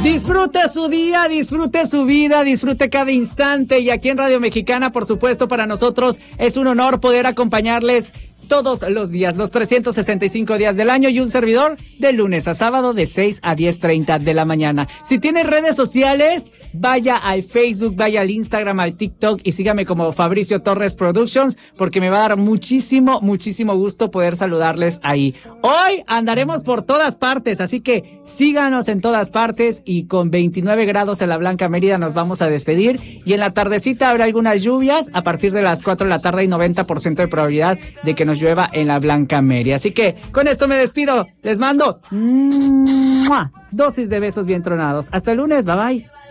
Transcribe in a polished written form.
Disfrute su día, disfrute su vida, disfrute cada instante. Y aquí en Radio Mexicana, por supuesto, para nosotros es un honor poder acompañarles todos los días, los 365 días del año, y un servidor de lunes a sábado de 6 a 10:30 de la mañana. Si tiene redes sociales, vaya al Facebook, vaya al Instagram, al TikTok y sígame como Fabricio Torres Productions, porque me va a dar muchísimo gusto poder saludarles ahí. Hoy andaremos por todas partes, así que síganos en todas partes, y con 29 grados en la Blanca Mérida nos vamos a despedir, y en la tardecita habrá algunas lluvias. A partir de las 4 de la tarde hay 90% de probabilidad de que nos llueva en la Blanca Mérida. Así que con esto me despido, les mando dosis de besos bien tronados. Hasta el lunes, bye bye.